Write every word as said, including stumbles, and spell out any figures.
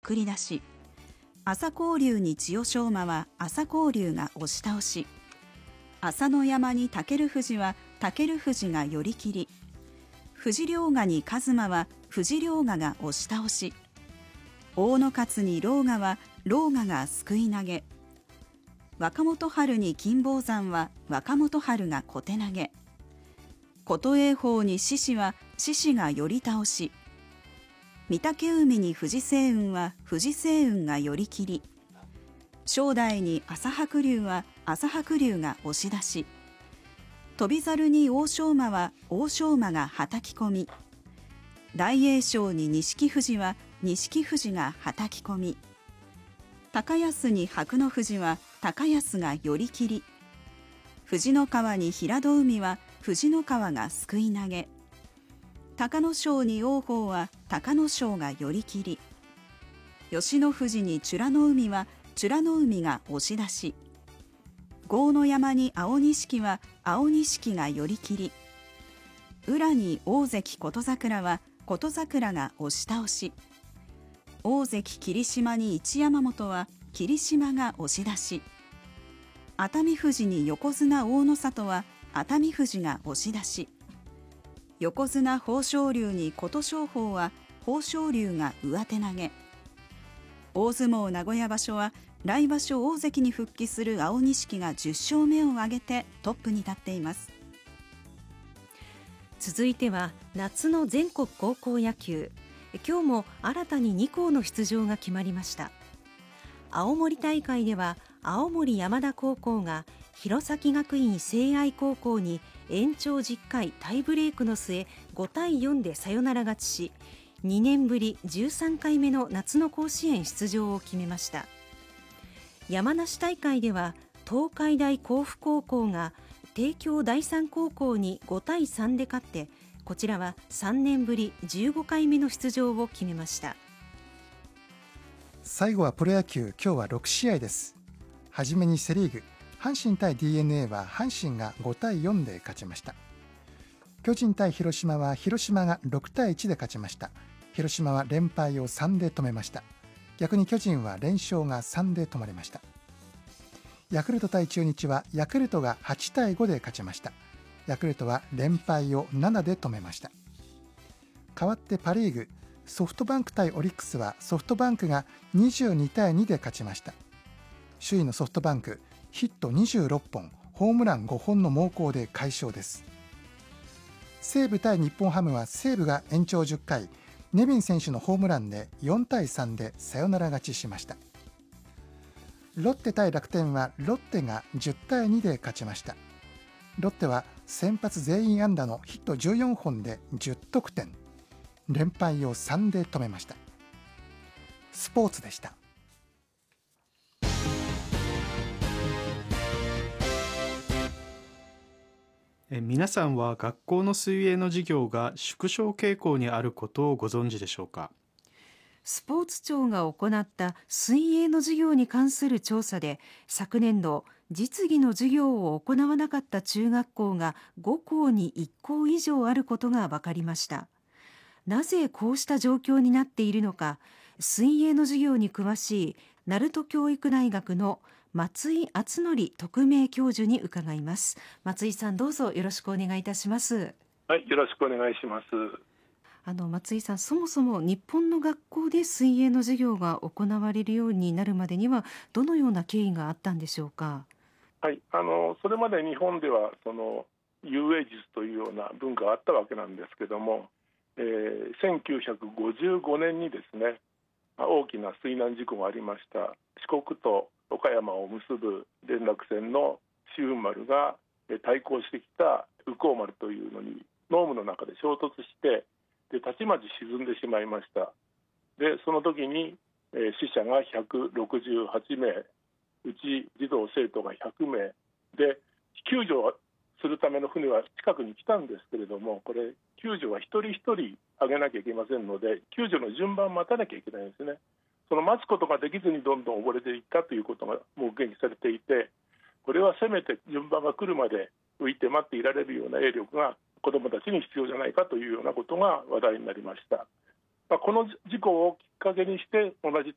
送り出し、朝紅龍に千代翔馬は朝紅龍が押し倒し、朝の山に武富士は武富士が寄り切り、富士良賀に一馬は富士良賀が押し倒し、大野勝に狼雅は狼雅がすくい投げ、若元春に金峰山は若元春が小手投げ、琴栄鵬に獅子は獅子が寄り倒し、御嶽海に富士青雲は富士青雲が寄り切り、正代に朝白龍は朝白龍が押し出し、翔猿に欧勝馬は欧勝馬がはたき込み、大栄翔に錦富士は錦富士がはたき込み、高安に白の富士は高安が寄り切り、富士の川に平戸海は富士の川がすくい投げ、隆の勝に王鵬は隆の勝が寄り切り、吉野富士に美らの海は美らの海が押し出し、郷の山に青錦は青錦が寄り切り、宇良に大関琴櫻は琴櫻が押し倒し、大関霧島に一山本は霧島が押し出し、熱海富士に横綱大野里は熱海富士が押し出し、横綱豊昇龍に琴勝峰は豊昇龍が上手投げ、大相撲名古屋場所は来場所大関に復帰する青錦がじゅっ勝目を挙げてトップに立っています。 続いては夏の全国高校野球、今日も新たにに校の出場が決まりました。青森大会では青森山田高校が弘前学院聖愛高校に延長じゅっかいタイブレークの末ごたいよんでサヨナラ勝ちし、にねんぶりじゅうさんかいめの夏の甲子園出場を決めました。山梨大会では東海大甲府高校が帝京第三高校にごたいさんで勝って、こちらはさんねんぶりじゅうごかいめの出場を決めました。 最後はプロ野球、今日はろくしあいです。はじめにセリーグ、阪神対 ディーエヌエー は阪神がごたいよんで勝ちました。巨人対広島は広島がろくたいいちで勝ちました。広島は連敗をさんで止めました。逆に巨人は連勝がさんで止まりました。ヤクルト対中日はヤクルトがはちたいごで勝ちました。ヤクルトは連敗をななで止めました。代わってパ・リーグ、ソフトバンク対オリックスはソフトバンクがにじゅうにたいにで勝ちました。首位のソフトバンク、ヒットにじゅうろっぽん、ホームランごほんの猛攻で快勝です。西武対日本ハムは西武が延長じゅっかい、ネビン選手のホームランでよんたいさんでサヨナラ勝ちしました。ロッテ対楽天はロッテがじゅったいにで勝ちました。ロッテは先発全員安打のヒットじゅうよんほんでじゅっとくてん、連敗をさんで止めました。スポーツでした。 え皆さんは学校の水泳の授業が縮小傾向にあることをご存知でしょうか。 スポーツ庁が行った水泳の授業に関する調査で、昨年度実技の授業を行わなかった中学校がごこうにいっこう以上あることが分かりました。なぜこうした状況になっているのか、水泳の授業に詳しい鳴門教育大学の松井敦則特命教授に伺います。松井さん、どうぞよろしくお願いいたします。 はい、よろしくお願いします。 あの松井さん、そもそも日本の学校で水泳の授業が行われるようになるまでにはどのような経緯があったんでしょうか。 はい、あのそれまで日本ではその遊泳術というような文化があったわけなんですけども、えー、せんきゅうひゃくごじゅうごねんにですね、大きな水難事故がありました。四国と岡山を結ぶ連絡船の紫雲丸が対抗してきた宇光丸というのに濃霧の中で衝突して、でたちまち沈んでしまいました。でその時に、えー、死者がひゃくろくじゅうはちめい、うち児童生徒がひゃくめいで、救助するための船は近くに来たんですけれども、これ救助は一人一人あげなきゃいけませんので、救助の順番を待たなきゃいけないんですね。その待つことができずにどんどん溺れていったということが目撃されていて、これはせめて順番が来るまで浮いて待っていられるような泳力が子どもたちに必要じゃないかというようなことが話題になりました。まあ、この事故をきっかけにして同じ